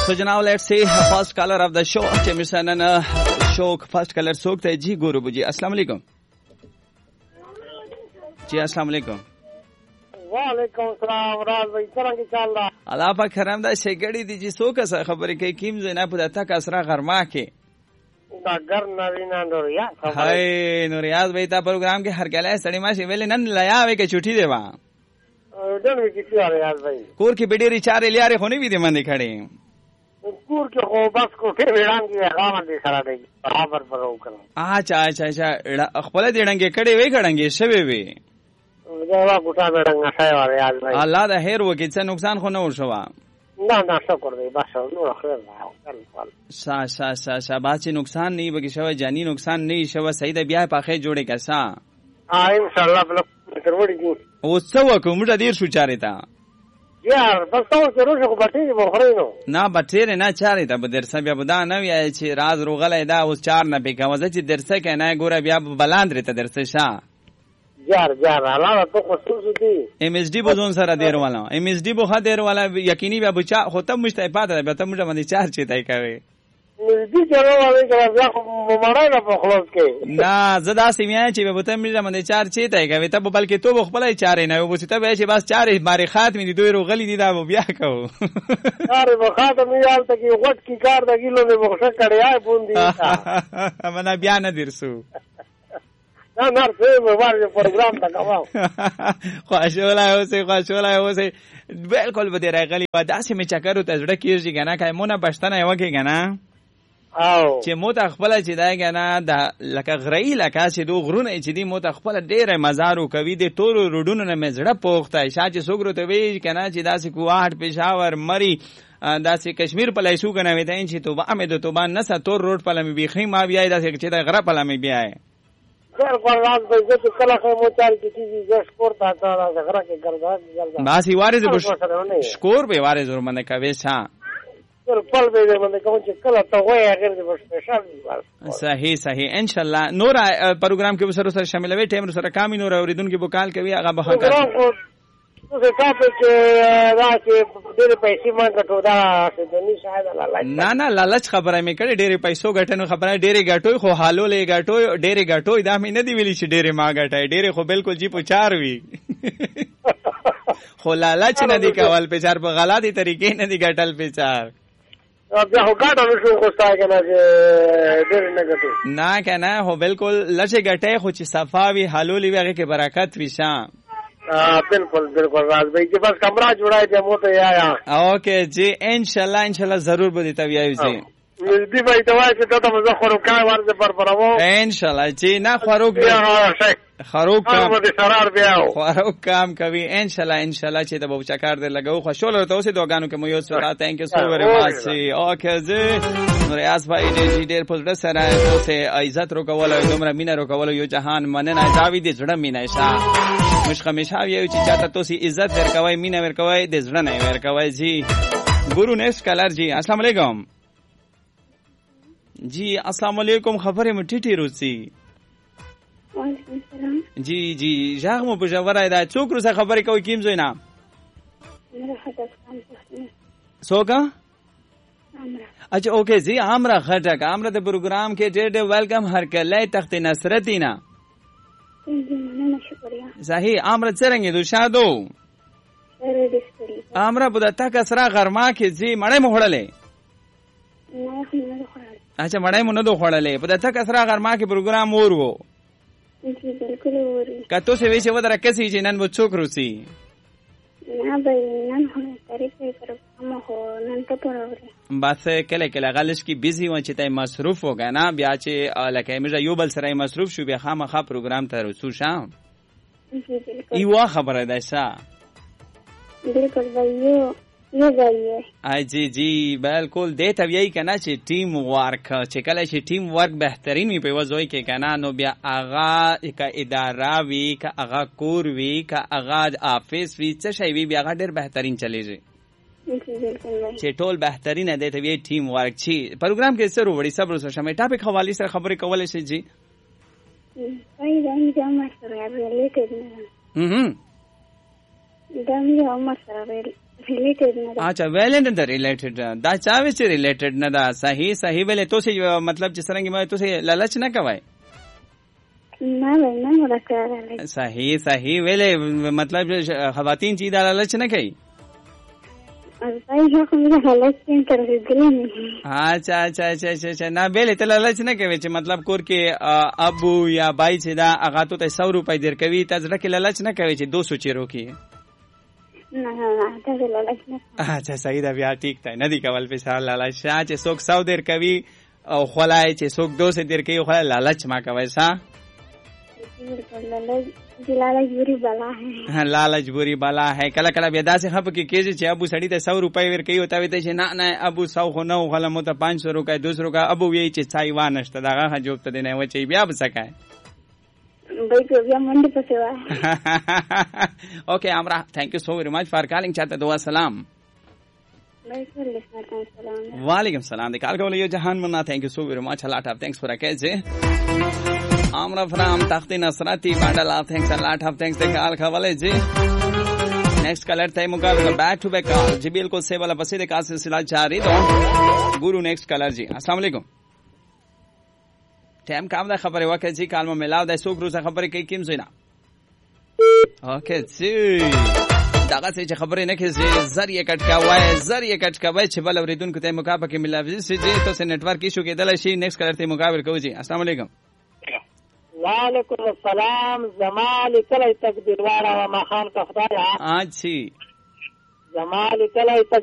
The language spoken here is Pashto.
So now let's see first caller of the show. Jemison and show first caller सोखते जी गुरु जी अस्सलाम वालेकुम जी अस्सलाम वालेकुम वालेकुम सलाम राज भाई څنګه انشاءالله الله پاک حرام دا شګړې دي چې څوک سره خبرې کوي کیم زینا په دته کسره غرما کې دا ګر نوینا نوریا هاي نوریاز به تا پروګرام کې هر کله سړی ما شي ویل نن لیا وې کې چټي دی وا ډېر وی کیږي یار भाई کور کې بډېری چارې لیارې خونی وي دې باندې کړي کور کې خو بس کوټه وړاندې هغه باندې سره دی برابر پرو کړم اچھا خپل دې ډنګې کړي وې کړنګې شوي وي دا کوټه وړاندې شای واره یار भाई الله دا هیر وکي څه نقصان خو نه ورشوا نه شکر دی بس نو خیر شا باچ نقصان نه وکي شوی جانی نقصان نه شوی سید بیا پاخه جوړه کسا ان شاء الله بل تروړي دي او څو کوم ډیر شو چارې تا یار بس تاسو روزه کو بټې مخرینو نه بټې نه چارې ته به درسه بیا بدا نه وی چې راز روغله دا اوس چار نه پکوازه چې درسه کنه ګوره بیا بلاند رته درسه شا یار علاوه تو خصوصي دي ام اس ډي بوزون سره دیر والا ام اس ډي بو خدیر والا یقیني بیا بچا خو ته مشته پاته بیا ته مجه باندې چار چي تای کوي دې چلو والے که بیا مړای نه په خلاص کې نه زدا سیمه چې به ته مجه باندې چار چي تای کوي ته بلکې تو خپلای چارې نه وبو ته به چې بس چارې ماری خاتمه دي دوی روغلی دي دا بیا کو اره په خاتمه یال ته کې وټ کی کار د کیلو نه بخښه کړی پوندي منا بیا نه درسو نه څه مبارک پروګرام تا کوم خوشاله اوسه بالکل به راغلی و داسې می چکرو ته زړه کیږي کنه کای مونږه پښتنه یو کې کنه او چې مو ته خپل چې دا کنه د لکه غری لکه چې دو غرونه چې دی مو ته خپل ډیره مزارو کوي د تورو روډونو نه مزړه پوښتای شاته سوګرو ته وی کنه چې داسې کوهاټ پېښور مری داسې کشمیر په لایسو کنه وې ته چې توبه امید توبه نه ستور روډ په لمې بيخي ما بیا داسې چې دا غره په لمې بیا خیر قرآن به عزت کله خو موچار کی چیزی ز شکر تا تا زغرا کې ګرځا باسی وارز شکور به وارز ور منه کوي ښا پر پل به منه کوم چې کله ته وای غیر د سپیشل صحیح ان شاء الله نور پروګرام کې سره شامل وي ټیم سره کامي نور اوریدونکو بوکال کوي هغه به څه ټاپک راځي ډېر پیسې مانګه ټو دا څه شاید نه لالچ خبره مې کړې ډېر پیسو ګټنو خبره ډېر ګټوي خو حالو لې ګټوي ډېر ګټوي دا مې نه دی ویلي چې ډېر ما ګټای ډېر خو بالکل جی په چار وی خو لالچ نه دی کول په چار په غلطي طریقې نه دی ګټل په چار بیا هو ګټل شو خو ستای کنه چې ډېر نه ګټي نه کنه هو بالکل لچ ګټای خو چې صفاوي حالو لې هغه کې برکت وشا بالکل راز भाई के पास कमरा जुड़ा है जमो तो आया ओके जी इंशाल्लाह जरूर बदीता व्यायु जी दी भाई दवाई से तो मजा खरोका वार से पर परवो इंशाल्लाह जी ना खरोक काम कभी इंशाल्लाह چې د بوچا کار دې لګو خوشاله ته اوسې دوګانو کې مو یو سره تhank you so very much اوکے جی ریاض بھائی دې ډېر پوزډ سره اوسې عزت روکول دومره مینا روکول یو جهان مننه داوی دې زړه مینا شه مش همیشه یو چې چاته توسي عزت ورکوي مینا ورکوي د زړه نه ورکوي جی ګورو نیکسٹ کلر جی السلام علیکم جی السلام علیکم خبره مې ټیټی روسی وعلیکم السلام جی ژغ مو په جوړای دا څوک روسه خبرې کوي کیم زوینا سوګه اچھا اوکے جی امرا خټک امرا د پروګرام کې ډېر ویلکم هر کله تخت نصرتینا صحیح امرا څنګه دو شادو امرا بده تک اسرا غرما کې جی مړې مخړلې اچھا مړې مونږ دوه خړلې په دته کسره غرما کې پروګرام ورو جی بالکل ورو کته څه ویشه ودره کسي چې نن و څوک روسي نه به نن هو طریقې پروګرام هو نن ته پروګرام بس کله غلش کی بیزی و چې ته مصروف وګانا بیا چې لکه مې یو بل سره مصروف شو بیا خامخا پروګرام ته رسو شام جی بالکل ایوا خبره ده ښا بالکل وایو جی بالکل دې ته ویای کنه چې ټیم ورک چې کله چې ټیم ورک بهترین وي په وځوي کې کنه نو بیا اغا کا اداره وی کا اغا کور وی کا اغا افیس وی څه شی وی بیا ډېر بهترین چلیږي چې ټول بهترین دی ته وی ټیم ورک چی پروګرام کې سره وړي صبر سره شمه ټاپک حواله سره خبرې کولای شي جی دا مې عمر سره ریلیټډ نه ده. اچھا ویل نه ده ریلیټډ دا چا وچ ریلیټډ نه ده. صحیح ویل تو سه مطلب چې څنګه ما تو سه لالچ نه کوي. نه نه مرکه صحیح ویل مطلب خواتین چې دا لالچ نه کوي. اچھا نه بیل ته لالچ نه کوي چې مطلب کور کې ابو یا بای چې دا هغه ته 100 روپۍ درکوي ته ځکه کې لالچ نه کوي چې 200 چیرو کې. نه ته لالچ نه. اچھا صحیح دا بیا ټیک ته نه دی کول په سال لالچ چې څوک 100 درکوي او خلای چې څوک 200 درکوي خو لالچ ما کوي سا. لالچ بری بلا ہے. لالچ بری بلا ہے. کله کله بیا داسې خپ کې کېږي چې ابو سړی ته 100 روپۍ ورکوي او ته وایي چې نه ابو 100 خو نه غل مو ته 500 روپۍ 200 روپۍ ابو وی چې څای وانشته دغه جواب ته نه و چې بیا بسکای بای کو بیا منډه پسې وای. اوکې امرا thank you so very much for calling چاته دعا سلام. وعلیکم السلام د کال کولې جهان منا thank you so very much a lot of thanks for a case. Amra from Takhti Nasrati Bandala, thanks a lot of thanks. The call kawale ji. Next caller time mukabla back to back call. Jibil ko se wala basi de ka silsila jari do. Guru next caller ji. Assalamu alaikum. Time kam da khabar wa ji call ma milaw da suk roza khabar kai kim zina. Okay ji. daga se khabar ne ke zariye katka wai che bal awridun ko time mukabla ke milaw ji to se network issue ke dala shi next caller time mukabla ko ji. Assalamu alaikum. وعلیکم السلام. زمال کله تقدیر واره و مخان کفدار. اچھی زمال کله